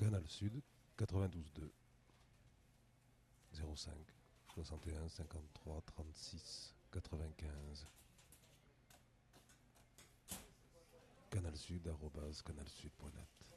Canal Sud 92.2 05 61 53 36 95. Canal Sud @canalsud.net.